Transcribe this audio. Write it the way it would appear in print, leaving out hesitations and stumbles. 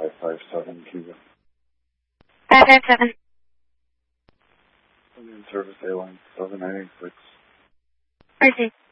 557 Cuba. 557. Indian Service Airlines 7986. Received.